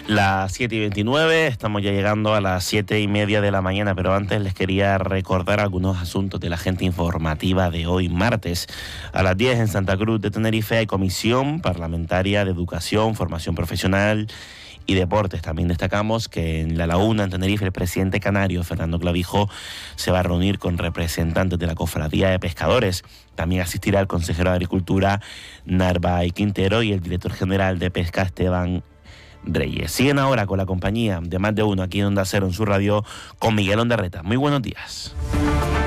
Las 7:29, estamos ya llegando a las 7:30 de la mañana, pero antes les quería recordar algunos asuntos de la agenda informativa de hoy martes. A las 10 en Santa Cruz de Tenerife hay Comisión Parlamentaria de Educación, Formación Profesional y Deportes. También destacamos que en La Laguna, en Tenerife, el presidente canario, Fernando Clavijo, se va a reunir con representantes de la Cofradía de Pescadores. También asistirá el consejero de Agricultura, Narváez Quintero, y el director general de Pesca, Esteban Reyes. Siguen ahora con la compañía de Más de Uno aquí en Onda Cero, en su radio, con Miguel Ondarreta. Muy buenos días.